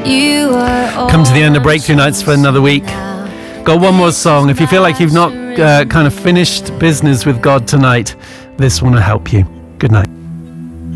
Come to the end of Breakthrough Nights for another week. Got one more song. If you feel like you've not kind of finished business with God tonight, this one will help you.